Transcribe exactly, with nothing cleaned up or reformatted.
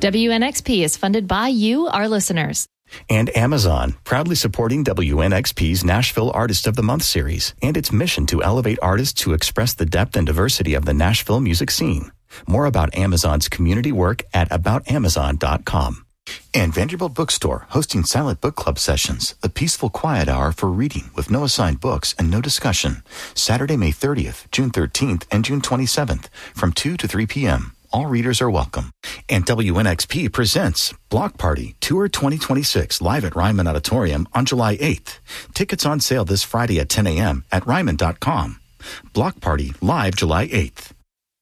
W N X P is funded by you, our listeners. And Amazon, proudly supporting W N X P's Nashville Artist of the Month series and its mission to elevate artists to express the depth and diversity of the Nashville music scene. More about Amazon's community work at about amazon dot com. And Vanderbilt Bookstore, hosting Silent Book Club sessions, a peaceful quiet hour for reading with no assigned books and no discussion. Saturday, May thirtieth, June thirteenth, and June twenty-seventh from two to three p.m. All readers are welcome. And W N X P presents Block Party Tour twenty twenty-six live at Ryman Auditorium on July eighth. Tickets on sale this Friday at ten a.m. at ryman dot com. Block Party live July eighth.